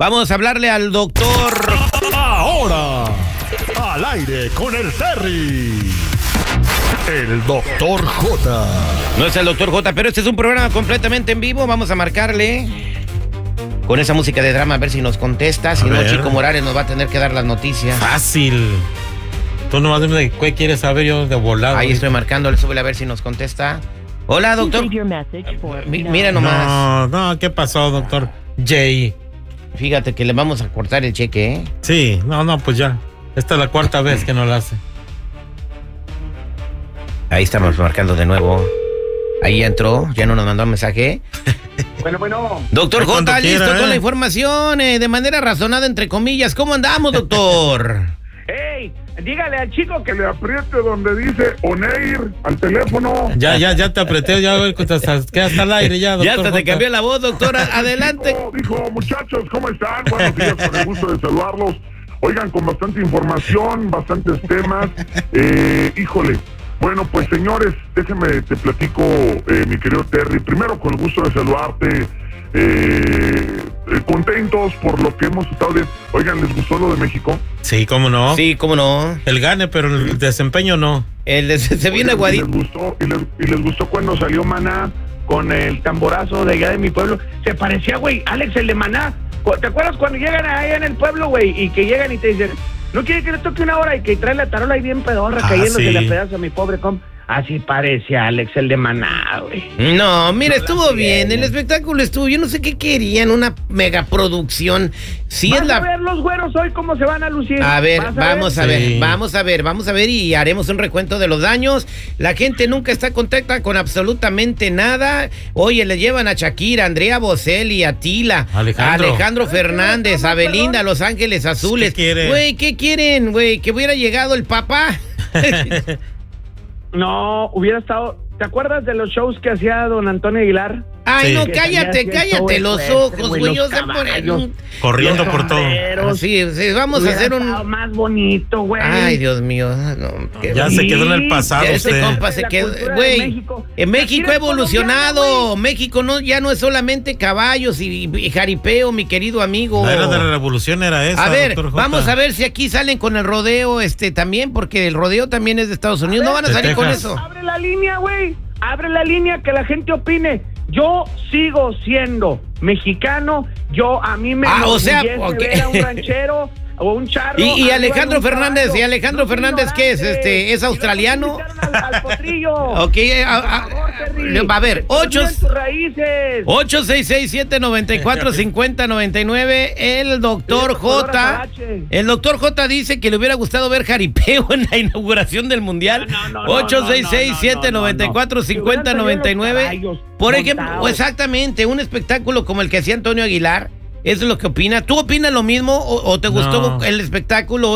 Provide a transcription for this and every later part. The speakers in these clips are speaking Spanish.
Vamos a hablarle al doctor. Ahora, al aire con el Terry. El doctor J. No es el doctor J, pero este es un programa completamente en vivo. Vamos a marcarle con esa música de drama a ver si nos contesta. Si no, Chico Morales nos va a tener que dar las noticias. Fácil. Tú nomás dime de qué quieres saber, yo de volado. Ahí estoy marcándole, súbele a ver si nos contesta. Hola, doctor. Mira nomás. No, ¿qué pasó, doctor J? Fíjate que le vamos a cortar el cheque, ¿eh? Sí, no, pues ya. Esta es la cuarta vez que no lo hace. Ahí estamos marcando de nuevo. Ahí entró, ya no nos mandó un mensaje. Bueno. Doctor J, listo quiera, con la información, de manera razonada, entre comillas. ¿Cómo andamos, doctor? ¡Ey! Dígale al chico que le apriete donde dice Oneir al teléfono. Ya te apreté, ya quedaste al aire ya, doctor. Ya hasta te cambió la voz, doctora. Adelante. Dijo, muchachos, ¿cómo están? Buenos días, con el gusto de saludarlos. Oigan, con bastante información, bastantes temas. Híjole. Bueno, pues señores, déjenme, te platico, mi querido Terry. Primero, con el gusto de saludarte. Contentos por lo que hemos estado viendo. Oigan, ¿les gustó lo de México? Sí, cómo no. Sí, cómo no. El gane, pero el desempeño no. Se viene aguadito. Les gustó cuando salió Maná con el tamborazo de allá de mi pueblo. Se parecía, güey, Alex, el de Maná. ¿Te acuerdas cuando llegan allá en el pueblo, güey? Y que llegan y te dicen, no quiere que le toque una hora, y que trae la tarola ahí bien pedorra, cayéndose la pedazo a mi pobre compa. Así parece Alex, el de Maná, güey. No, mira, estuvo bien. El espectáculo estuvo. Yo no sé qué querían, una megaproducción. Sí, vas a ver los güeros hoy cómo se van a lucir. A ver, vamos a ver y haremos un recuento de los daños. La gente nunca está contenta con absolutamente nada. Oye, le llevan a Shakira, Andrea Bocelli, a Tila, Alejandro Fernández, a Belinda, Los Ángeles Azules. Güey, ¿qué quieren, güey? ¿Que hubiera llegado el papá? No, hubiera estado... ¿Te acuerdas de los shows que hacía don Antonio Aguilar? Ay, sí. no, cállate los ojos, güey. Yo sé corriendo por todo. Sí, vamos a hacer un... más bonito, güey. Ay, Dios mío. No, ya se quedó en el pasado. Ese compa se quedó, güey. En México ha evolucionado. México ya no es solamente caballos y jaripeo, mi querido amigo. La era de la revolución era esa. A ver, vamos a ver si aquí salen con el rodeo también, porque el rodeo también es de Estados Unidos. No van a salir con eso. Abre la línea, güey. Abre la línea, que la gente opine. Yo sigo siendo mexicano. A mí me ver a un ranchero o un charro. ¿Y Alejandro Fernández? ¿Y Alejandro Fernández qué es? ¿Es australiano? Al potrillo. Ok, a ver, 866-794-5099. El doctor J. El doctor J dice que le hubiera gustado ver jaripeo en la inauguración del Mundial. 866-794-5099. Por ejemplo, exactamente, un espectáculo como el que hacía Antonio Aguilar. Eso es lo que opina. ¿Tú opinas lo mismo o te gustó el espectáculo?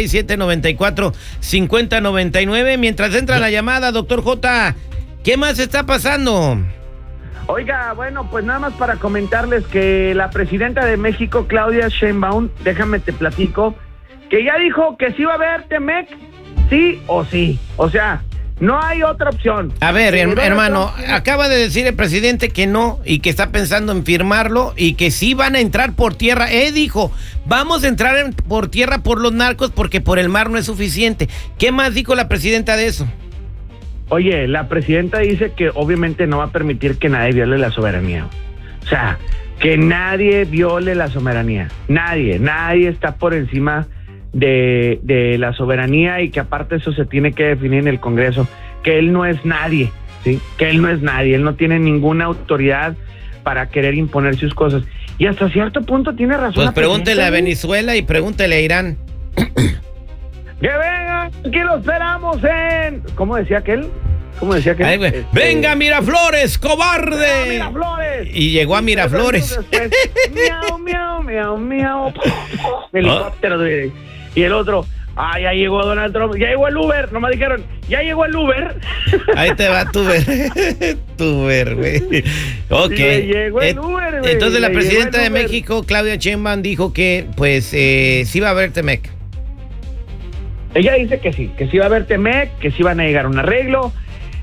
866-794-5099. Mientras entra la llamada, doctor J, ¿qué más está pasando? Oiga, bueno, pues nada más para comentarles que la presidenta de México, Claudia Sheinbaum, déjame te platico, que ya dijo que sí va a haber Temec, sí o sí. O sea, no hay otra opción. A ver, hermano, acaba de decir el presidente que no y que está pensando en firmarlo y que sí van a entrar por tierra. Dijo, vamos a entrar por tierra por los narcos porque por el mar no es suficiente. ¿Qué más dijo la presidenta de eso? Oye, la presidenta dice que obviamente no va a permitir que nadie viole la soberanía. O sea, que nadie viole la soberanía. Nadie está por encima de la soberanía, y que aparte eso se tiene que definir en el Congreso, que él no es nadie, ¿sí? Que él no es nadie, él no tiene ninguna autoridad para querer imponer sus cosas, y hasta cierto punto tiene razón. Pues pregúntele a Venezuela y pregúntele a Irán. Que vengan, que lo esperamos en... ¿Cómo decía aquel? Ay, venga, Miraflores, cobarde. Miraflores. Y llegó a Miraflores. Miau, miau, miau, miau. Helicóptero. Y el otro, ya llegó Donald Trump, ya llegó el Uber, nomás dijeron, ya llegó el Uber. Ahí te va tu Uber, güey. Ok. Llegó el Uber, güey. Entonces la presidenta de México, Claudia Sheinbaum, dijo que, pues, sí va a haber Temec. Ella dice que sí va a haber Temec, que sí van a llegar a un arreglo.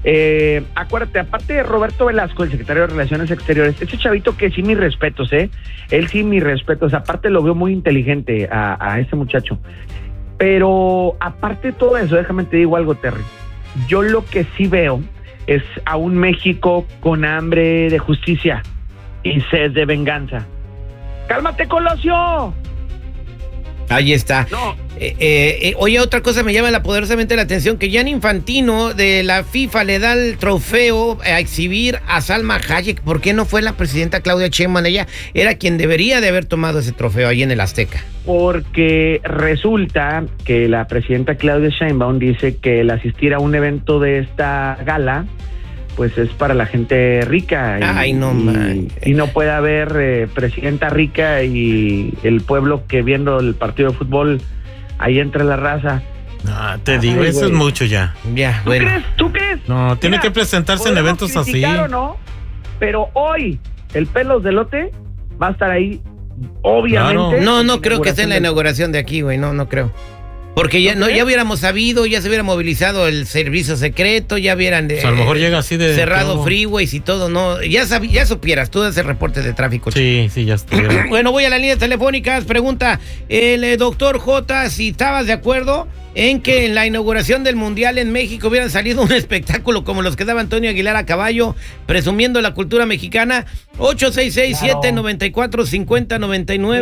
Acuérdate, aparte de Roberto Velasco, el secretario de Relaciones Exteriores, ese chavito que sí mis respetos, él sí mis respetos, aparte lo veo muy inteligente a ese muchacho. Pero aparte de todo eso, déjame te digo algo, Terry. Yo lo que sí veo es a un México con hambre de justicia y sed de venganza. ¡Cálmate, Colosio! Ahí está. No. Oye, otra cosa me llama poderosamente la atención, que Gianni Infantino de la FIFA le da el trofeo a exhibir a Salma Hayek. ¿Por qué no fue la presidenta Claudia Sheinbaum? Ella era quien debería de haber tomado ese trofeo ahí en el Azteca. Porque resulta que la presidenta Claudia Sheinbaum dice que el asistir a un evento de esta gala pues es para la gente rica. Y no puede haber presidenta rica y el pueblo que viendo el partido de fútbol ahí entre la raza. Te digo, eso güey. Es mucho ya. Ya, ¿Tú bueno. crees? ¿Tú crees? No, tiene que presentarse en eventos así. O no, pero hoy el Pelos de Lote va a estar ahí, obviamente. Claro. No creo que esté en la inauguración de aquí, güey, no creo. Porque ya hubiéramos sabido, ya se hubiera movilizado el servicio secreto, ya hubieran a lo mejor llega así de cerrado freeways y todo, no, ya supieras, tú das el reporte de tráfico. Sí, ya estuviera. Bueno, voy a las líneas telefónicas, pregunta el doctor J si estabas de acuerdo en que en la inauguración del Mundial en México hubieran salido un espectáculo como los que daba Antonio Aguilar a caballo, presumiendo la cultura mexicana. 866-794-5099.